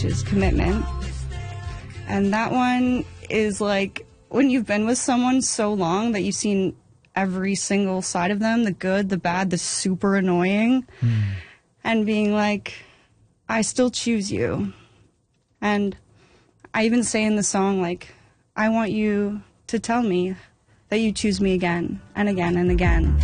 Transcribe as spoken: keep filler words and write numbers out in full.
is commitment. And that one is like when you've been with someone so long that you've seen every single side of them, the good, the bad, the super annoying, mm. and being like, I still choose you. And I even say in the song, like, I want you to tell me that you choose me again and again and again.